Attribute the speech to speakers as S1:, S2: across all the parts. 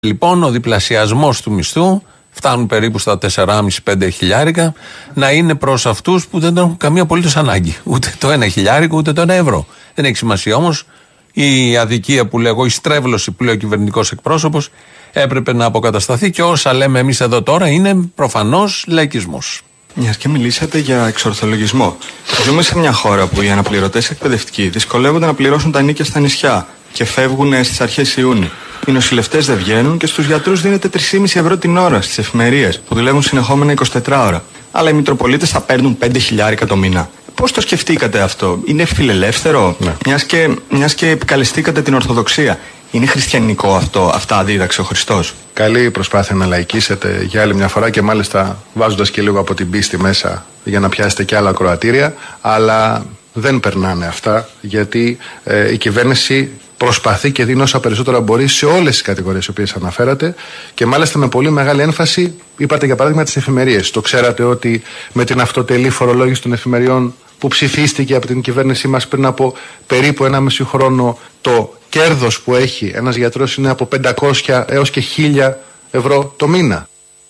S1: Λοιπόν, ο διπλασιασμός του μισθού, φτάνουν περίπου στα 4,5-5 χιλιάρικα, να είναι προς αυτούς που δεν έχουν καμία απολύτως ανάγκη. Ούτε το 1 χιλιάρικο, ούτε το 1 ευρώ. Δεν έχει σημασία όμως. Η αδικία που λέγω, η στρέβλωση που λέει ο κυβερνητικός εκπρόσωπος, έπρεπε να αποκατασταθεί και όσα λέμε εμείς εδώ τώρα είναι προφανώς λαϊκισμός.
S2: Μιας και μιλήσατε για εξορθολογισμό. Ζούμε σε μια χώρα που οι αναπληρωτές εκπαιδευτικοί δυσκολεύονται να πληρώσουν τα ενοίκια στα νησιά και φεύγουν στις αρχές Ιούνιου. Οι νοσηλευτές δεν βγαίνουν και στους γιατρούς δίνεται 3,5 ευρώ την ώρα στις εφημερίες που δουλεύουν συνεχόμενα 24 ώρα. Αλλά οι μητροπολίτες θα παίρνουν 5 χιλιάρικα το μήνα. Πώς το σκεφτήκατε αυτό? Είναι φιλελεύθερο? Ναι. Μιας και επικαλεστήκατε την Ορθοδοξία. Είναι χριστιανικό αυτό? Αυτά δίδαξε ο Χριστός?
S3: Καλή προσπάθεια να λαϊκίσετε για άλλη μια φορά και μάλιστα βάζοντας και λίγο από την πίστη μέσα για να πιάσετε και άλλα ακροατήρια, αλλά δεν περνάνε αυτά γιατί η κυβέρνηση προσπαθεί και δίνει όσα περισσότερα μπορεί σε όλες τις κατηγορίες οι οποίες αναφέρατε και μάλιστα με πολύ μεγάλη έμφαση. Είπατε για παράδειγμα τις εφημερίες. Το ξέρατε ότι με την αυτοτελή φορολόγηση των εφημεριών που ψηφίστηκε από την κυβέρνησή μας πριν από περίπου 1,5 χρόνο, το κέρδος που έχει ένας γιατρός είναι από 500 έως και 1.000 ευρώ το μήνα.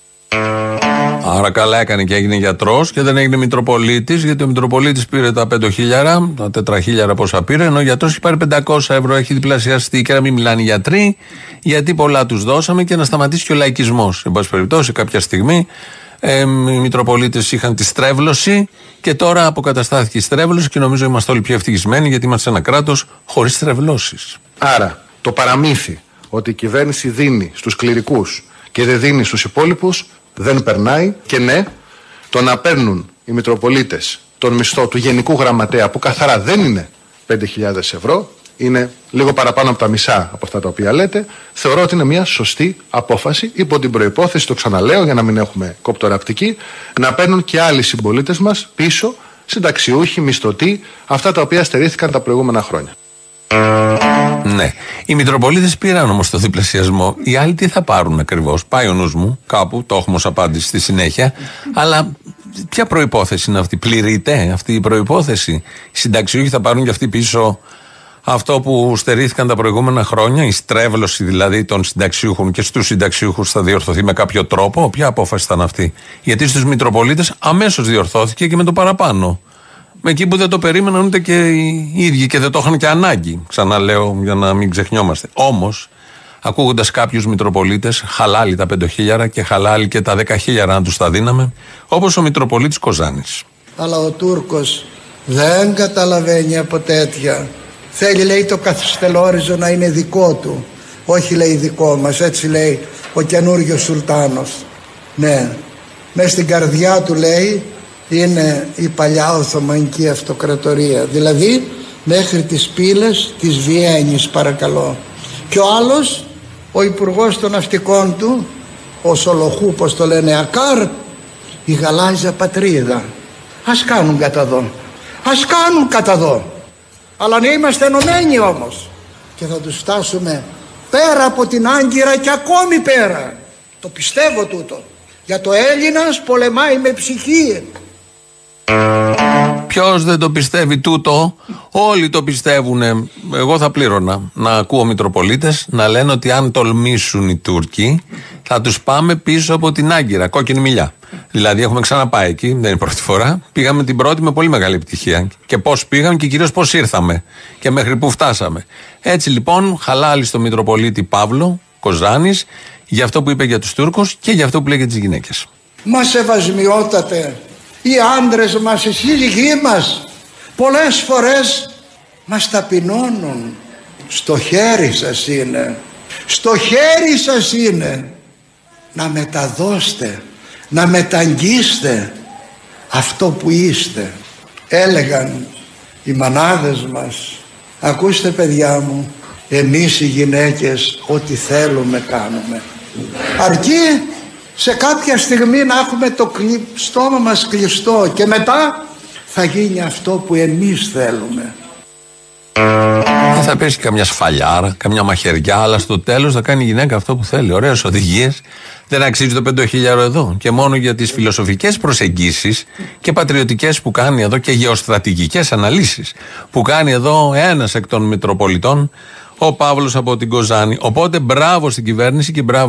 S1: Άρα καλά έκανε και έγινε γιατρός και δεν έγινε μητροπολίτης, γιατί ο μητροπολίτης πήρε τα 5.000, τα 4.000 πόσα πήρε, ενώ ο γιατρός έχει πάρει 500 ευρώ, έχει διπλασιαστεί. Και να μην μιλάνε οι γιατροί, γιατί πολλά τους δώσαμε και να σταματήσει και ο λαϊκισμός. Εν πάση περιπτώσει, κάποια στιγμή οι μητροπολίτες είχαν τη στρέβλωση και τώρα αποκαταστάθηκε η στρέβλωση και νομίζω είμαστε όλοι πιο ευτυχισμένοι γιατί είμαστε σε ένα κράτος χωρίς στρεβλώσεις.
S3: Άρα το παραμύθι ότι η κυβέρνηση δίνει στους κληρικούς και δεν δίνει στους υπόλοιπους δεν περνάει. Και ναι, το να παίρνουν οι μητροπολίτες τον μισθό του γενικού γραμματέα που καθαρά δεν είναι 5.000 ευρώ, είναι λίγο παραπάνω από τα μισά από αυτά τα οποία λέτε, θεωρώ ότι είναι μια σωστή απόφαση υπό την προϋπόθεση, το ξαναλέω για να μην έχουμε κοπτοραπτική, να παίρνουν και άλλοι συμπολίτες μας πίσω, συνταξιούχοι, μισθωτοί, αυτά τα οποία στερήθηκαν τα προηγούμενα χρόνια.
S1: Ναι. Οι μητροπολίτες πήραν όμως το διπλασιασμό. Οι άλλοι τι θα πάρουν ακριβώς? Πάει ο νους μου κάπου, το έχουμε ως απάντηση στη συνέχεια. Αλλά ποια προϋπόθεση είναι αυτή? Πληρείται αυτή η προϋπόθεση? Οι συνταξιούχοι θα πάρουν και αυτοί πίσω αυτό που στερήθηκαν τα προηγούμενα χρόνια? Η στρέβλωση δηλαδή των συνταξιούχων και στους συνταξιούχους θα διορθωθεί με κάποιο τρόπο? Ποια απόφαση ήταν αυτή? Γιατί στους μητροπολίτες αμέσως διορθώθηκε και με το παραπάνω. Με εκεί που δεν το περίμεναν ούτε και οι ίδιοι και δεν το είχαν και ανάγκη. Ξαναλέω για να μην ξεχνιόμαστε. Όμως, ακούγοντας κάποιους μητροπολίτες, χαλάλι τα 5.000 και χαλάλι και τα 10.000 αν τους τα δίναμε, όπως ο μητροπολίτης Κοζάνης.
S4: Αλλά ο Τούρκος δεν καταλαβαίνει από τέτοια. Θέλει, λέει, το καθιστελόριζο να είναι δικό του. Όχι, λέει, δικό μας. Έτσι λέει ο καινούριος Σουλτάνος. Ναι, μες στην καρδιά του, λέει, είναι η παλιά Οθωμανική Αυτοκρατορία, δηλαδή μέχρι τις πύλες της Βιέννης, παρακαλώ. Και ο άλλος, ο υπουργός των ναυτικών του, ο Σολοχού, πως το λένε, Ακάρ, η γαλάζια πατρίδα. Ας κάνουν κατά δω, ας κάνουν κατά δω, αλλά να είμαστε ενωμένοι όμως και θα τους φτάσουμε πέρα από την Άγκυρα και ακόμη πέρα. Το πιστεύω τούτο. Για το Έλληνας πολεμάει με ψυχή.
S1: Ποιος δεν το πιστεύει τούτο? Όλοι το πιστεύουν. Εγώ θα πλήρωνα να ακούω μητροπολίτες να λένε ότι αν τολμήσουν οι Τούρκοι θα τους πάμε πίσω από την Άγκυρα, κόκκινη μιλιά. Δηλαδή έχουμε ξαναπάει εκεί, δεν είναι η πρώτη φορά. Πήγαμε την πρώτη με πολύ μεγάλη επιτυχία. Και πώς πήγαμε και κυρίως πώς ήρθαμε και μέχρι που φτάσαμε. Έτσι λοιπόν, χαλάλι στο μητροπολίτη Παύλο Κοζάνης για αυτό που είπε για τους Τούρκους και για αυτό που λέει για τις γυναίκες.
S4: Μα σεβασμιότατε, οι άντρες μας, οι σύζυγοί μας πολλές φορές μας ταπεινώνουν. Στο χέρι σας είναι, στο χέρι σας είναι να μεταδώσετε, να μεταγγίστε αυτό που είστε. Έλεγαν οι μανάδες μας, ακούστε παιδιά μου, εμείς οι γυναίκες ό,τι θέλουμε κάνουμε, αρκεί σε κάποια στιγμή να έχουμε το στόμα μας κλειστό και μετά θα γίνει αυτό που εμείς θέλουμε.
S1: Θα πέσει καμιά σφαλιάρα, καμιά μαχαιριά, αλλά στο τέλος θα κάνει η γυναίκα αυτό που θέλει. Ωραίες οδηγίες. Δεν αξίζει το 5.000 εδώ. Και μόνο για τις φιλοσοφικές προσεγγίσεις και πατριωτικές που κάνει εδώ και γεωστρατηγικές αναλύσεις που κάνει εδώ ένας εκ των Μητροπολιτών, Ο Παύλος από την Κοζάνη. Οπότε μπράβο στην κυβέρνηση και μπράβο